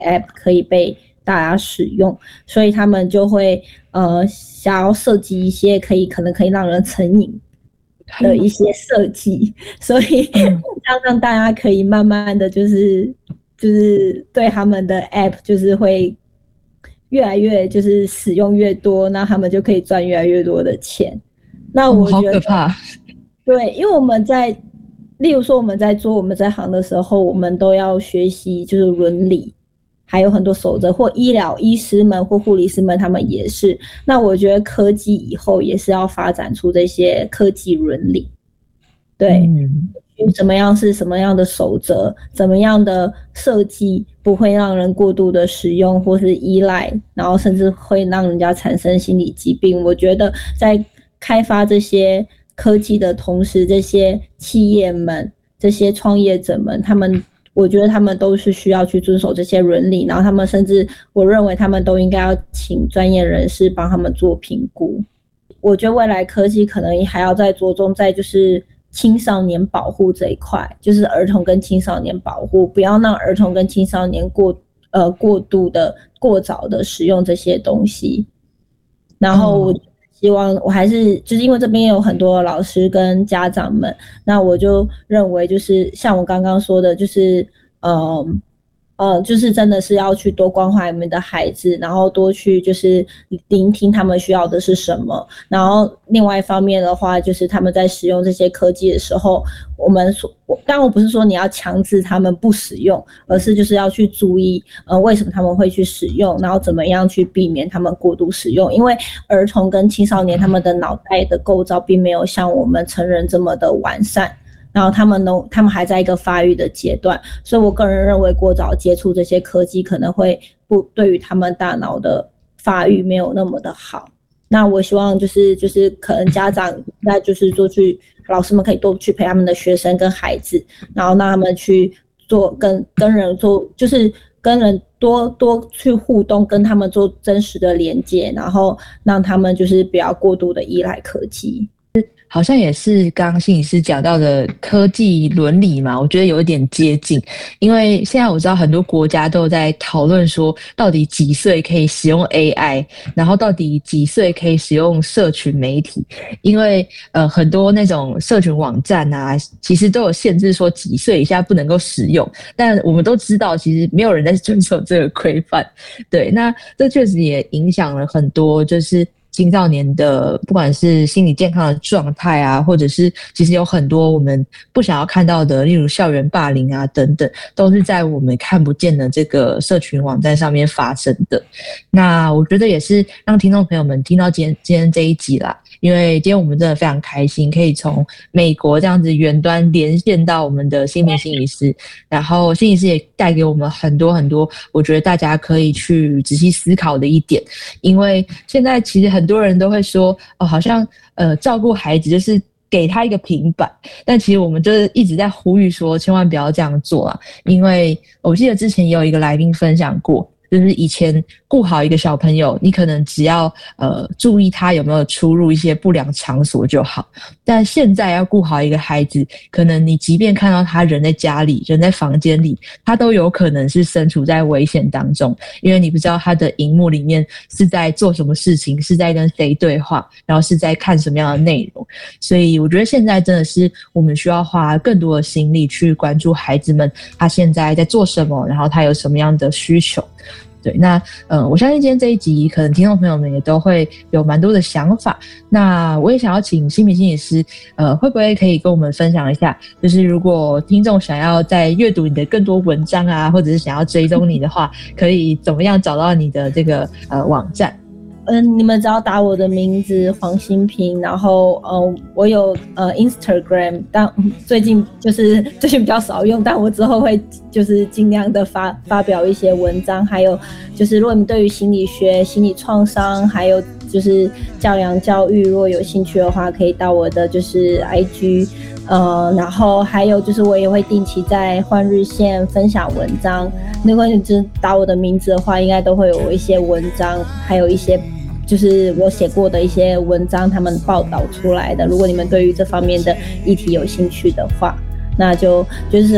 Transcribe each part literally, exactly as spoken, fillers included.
App 可以被大家使用，所以他们就会呃想要设计一些可以可能可以让人成瘾的一些设计，所以让让大家可以慢慢的就是就是对他们的 App 就是会越来越就是使用越多，那他们就可以赚越来越多的钱。那我觉得、 哦、好可怕。 对，因为我们在例如说我们在做我们在行的时候，我们都要学习就是伦理，还有很多守则，或医疗医师们或护理师们他们也是。那我觉得科技以后也是要发展出这些科技伦理，对、嗯、怎么样是什么样的守则，怎么样的设计不会让人过度的使用或是依赖，然后甚至会让人家产生心理疾病。我觉得在开发这些科技的同时，这些企业们这些创业者们，他们我觉得他们都是需要去遵守这些伦理，然后他们甚至我认为他们都应该要请专业人士帮他们做评估。我觉得未来科技可能还要再着重在就是青少年保护这一块，就是儿童跟青少年保护，不要让儿童跟青少年过呃过度的过早的使用这些东西。然后我希望我还是就是因为这边有很多老师跟家长们，那我就认为就是像我刚刚说的，就是呃呃，就是真的是要去多关怀你们的孩子，然后多去就是聆听他们需要的是什么。然后另外一方面的话，就是他们在使用这些科技的时候，我们说，当然我不是说你要强制他们不使用，而是就是要去注意，呃，为什么他们会去使用，然后怎么样去避免他们过度使用。因为儿童跟青少年他们的脑袋的构造并没有像我们成人这么的完善。然后他们呢，他们还在一个发育的阶段，所以我个人认为过早接触这些科技可能会不对于他们大脑的发育没有那么的好。那我希望就是就是可能家长那就是多去老师们可以多去陪他们的学生跟孩子，然后让他们去做跟跟人做就是跟人多多去互动，跟他们做真实的连接，然后让他们就是不要过度的依赖科技。 好像也是刚刚心理师讲到的科技伦理嘛，我觉得有一点接近。因为现在我知道很多国家都在讨论说，到底几岁可以使用 A I， 然后到底几岁可以使用社群媒体。因为呃很多那种社群网站啊，其实都有限制说几岁以下不能够使用，但我们都知道其实没有人在遵守这个规范。对，那这确实也影响了很多就是青少年的不管是心理健康的状态啊，或者是其实有很多我们不想要看到的，例如校园霸凌啊等等，都是在我们看不见的这个社群网站上面发生的。那我觉得也是让听众朋友们听到今天今天这一集啦，因为今天我们真的非常开心，可以从美国这样子远端连线到我们的心平心理师，然后心理师也带给我们很多很多我觉得大家可以去仔细思考的一点。因为现在其实很多人都会说哦，好像呃照顾孩子就是给他一个平板，但其实我们就是一直在呼吁说千万不要这样做啊。因为我记得之前也有一个来宾分享过，就是以前顾好一个小朋友，你可能只要呃注意他有没有出入一些不良场所就好，但现在要顾好一个孩子，可能你即便看到他人在家里，人在房间里，他都有可能是身处在危险当中，因为你不知道他的荧幕里面是在做什么事情，是在跟谁对话，然后是在看什么样的内容。所以我觉得现在真的是我们需要花更多的心力去关注孩子们他现在在做什么，然后他有什么样的需求。对，那呃，我相信今天这一集可能听众朋友们也都会有蛮多的想法。那我也想要请心平心理师，呃，会不会可以跟我们分享一下，就是如果听众想要在阅读你的更多文章啊，或者是想要追踪你的话，可以怎么样找到你的这个呃网站？ 嗯，你们只要打我的名字黄心平，然后呃，我有呃 Instagram， 但最近就是最近比较少用，但我之后会就是尽量的发发表一些文章，还有就是如果你对于心理学、心理创伤，还有就是教养教育，如果有兴趣的话，可以到我的就是 I G， 呃，然后还有就是我也会定期在换日线分享文章，如果你只打我的名字的话，应该都会有一些文章，还有一些就是我写过的一些文章，他们报道出来的。如果你们对于这方面的议题有兴趣的话，那就就是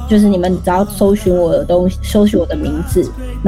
就是你们只要搜寻我的东西，搜寻我的名字。